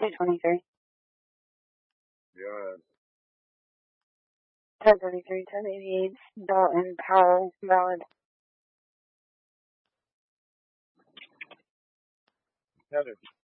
223. Good. 1033, 1088, Dalton, Powell, valid. Heather.